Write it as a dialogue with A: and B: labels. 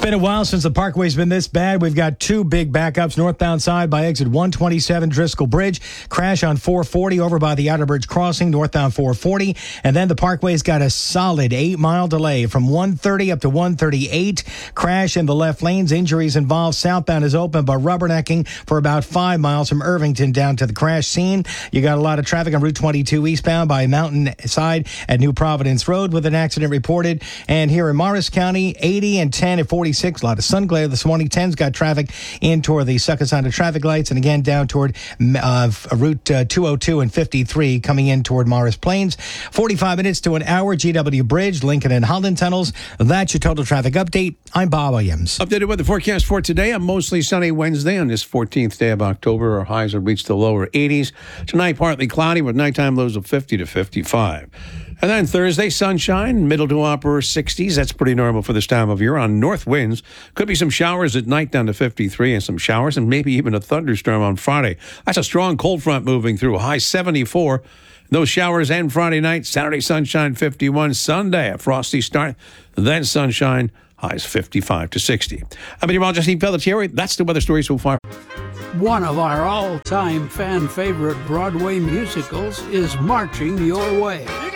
A: been a while since the Parkway's been this bad. We've got two big backups northbound side by exit 127 Driscoll Bridge. Crash on 440 over by the Outer Bridge Crossing, northbound 440. And then the Parkway's got a solid 8-mile delay from 130 up to 138. Crash in the left lanes. Injuries involved. Southbound is open, but rubbernecking for about 5 miles from Irvington down to the crash scene. You got a lot of traffic on Route 22 eastbound by Mountain Side at New Providence Road with an accident reported. And here in Morris County, 80 and 10 at 46. A lot of sun glare this morning. 10's got traffic in toward the Succasunta traffic lights, and again down toward Route 202 and 53 coming in toward Morris Plains. 45 minutes to an hour. GW Bridge, Lincoln and Holland tunnels. That's your total traffic update. I'm Bob Williams.
B: Updated weather forecast for today. A mostly sunny Wednesday on this 14th day of October. Our highs will reach the lower 80s. Tonight, partly cloudy with nighttime lows of 50 to 55. And then Thursday, sunshine, middle to upper 60s. That's pretty normal for this time of year. On north winds, could be some showers at night down to 53 and some showers and maybe even a thunderstorm on Friday. That's a strong cold front moving through. High 74. Those showers end Friday night. Saturday, sunshine 51. Sunday, a frosty start. Then sunshine, highs 55 to 60. I'm meteorologist Steve Pelletieri. That's the weather story so far.
C: One of our all-time fan favorite Broadway musicals is marching your way.